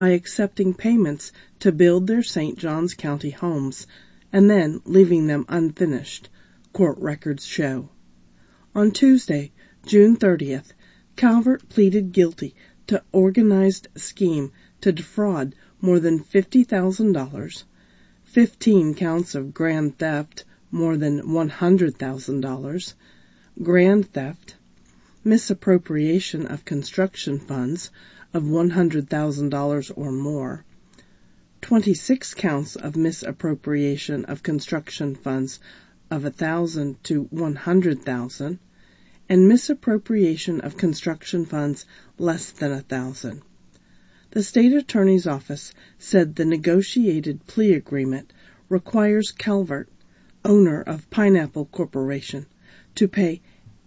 by accepting payments to build their St. Johns County homes and then leaving them unfinished, court records show. On Tuesday, June 30th, Calvert pleaded guilty to organized scheme to defraud more than $50,000, 15 counts of grand theft, more than $100,000, grand theft, misappropriation of construction funds of $100,000 or more, 26 counts of misappropriation of construction funds of $1,000 to $100,000, and misappropriation of construction funds less than $1,000. The state attorney's office said the negotiated plea agreement requires Calvert, owner of Pineapple Corporation, to pay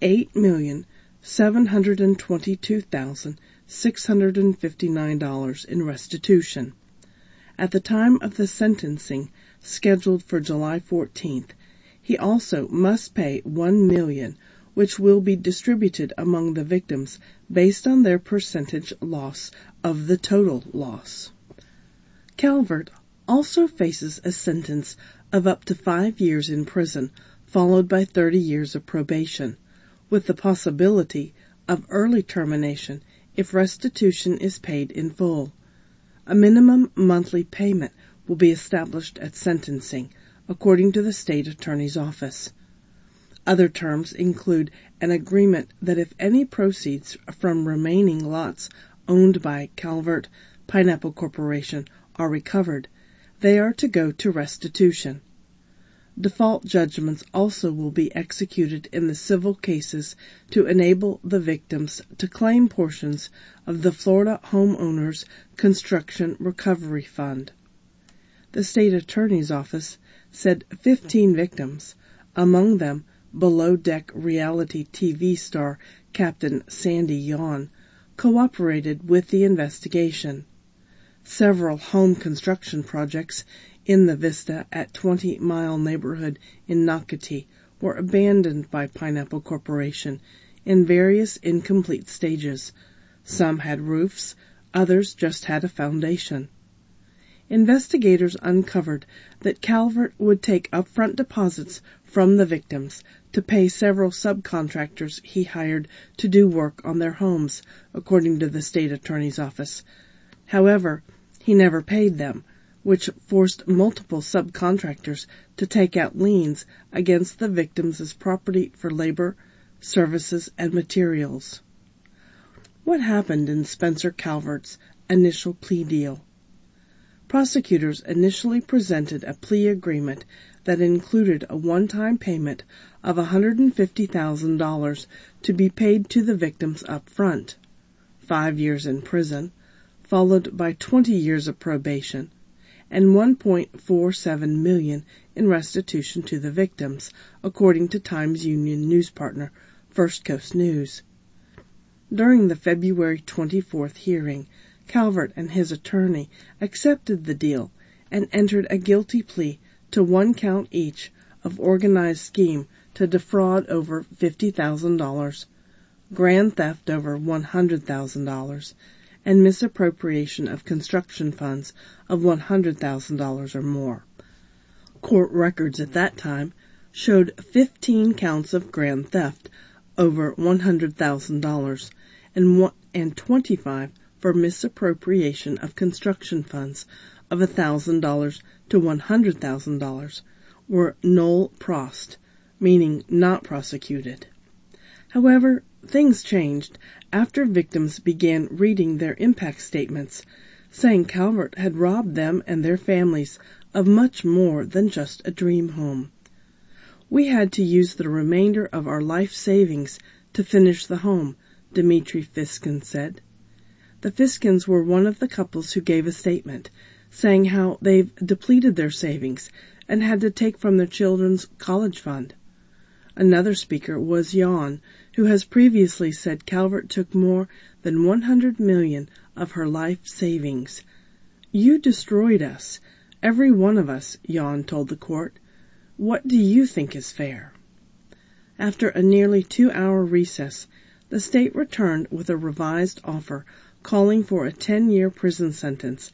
$8,722,659 in restitution. At the time of the sentencing, scheduled for July 14th, he also must pay $1 million, which will be distributed among the victims based on their percentage loss of the total loss. Calvert also faces a sentence of up to 5 years in prison, followed by 30 years of probation, with the possibility of early termination if restitution is paid in full. A minimum monthly payment will be established at sentencing, according to the state attorney's office. Other terms include an agreement that if any proceeds from remaining lots owned by Calvert Pineapple Corporation are recovered, they are to go to restitution. Default judgments also will be executed in the civil cases to enable the victims to claim portions of the Florida Homeowners Construction Recovery Fund. The state attorney's office said 15 victims, among them Below Deck reality TV star Captain Sandy Yawn, cooperated with the investigation. Several home construction projects in the Vista at 20 Mile neighborhood in Nocatee were abandoned by Pineapple Corporation in various incomplete stages. Some had roofs, others just had a foundation. Investigators uncovered that Calvert would take upfront deposits from the victims to pay several subcontractors he hired to do work on their homes, according to the state attorney's office. However, he never paid them, which forced multiple subcontractors to take out liens against the victims' property for labor, services, and materials. What happened in Spencer Calvert's initial plea deal? Prosecutors initially presented a plea agreement that included a one-time payment of $150,000 to be paid to the victims up front, 5 years in prison, followed by 20 years of probation, and $1.47 million in restitution to the victims, according to Times Union news partner First Coast News. During the February 24th hearing, Calvert and his attorney accepted the deal and entered a guilty plea to 1 count each of organized scheme to defraud over $50,000, grand theft over $100,000, and misappropriation of construction funds of $100,000 or more. Court records at that time showed 15 counts of grand theft over $100,000 and 25 for misappropriation of construction funds of $1,000 to $100,000 were nolle prost, meaning not prosecuted. However, things changed after victims began reading their impact statements, saying Calvert had robbed them and their families of much more than just a dream home. We had to use the remainder of our life savings to finish the home, Dimitri Fiskin said. The Fiskins were one of the couples who gave a statement, saying how they've depleted their savings and had to take from their children's college fund. Another speaker was Yawn, who has previously said Calvert took more than $100 million of her life savings. "You destroyed us, every one of us," Yawn told the court. "What do you think is fair?" After a nearly 2-hour recess, the state returned with a revised offer calling for a 10-year prison sentence